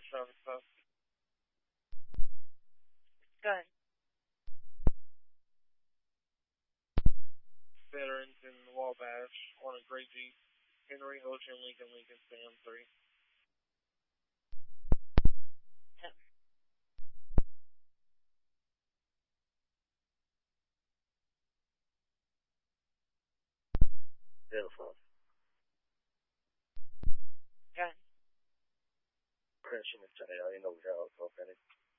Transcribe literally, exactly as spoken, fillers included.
seven seven. Go ahead. Veterans in Wabash on a gray Jeep. Henry, Ocean, Lincoln, Lincoln, Sam three. Ten. Beautiful. Go ahead. Crashing inside, I know we got all